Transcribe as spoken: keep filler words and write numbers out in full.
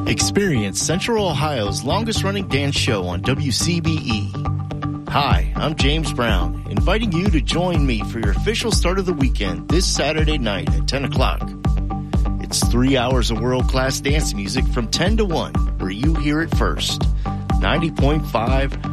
Experience Central Ohio's longest-running dance show on W C B E. Hi, I'm James Brown, inviting you to join me for your official start of the weekend this Saturday night at ten o'clock. It's three hours of world-class dance music from ten to one, where you hear it first. ninety point five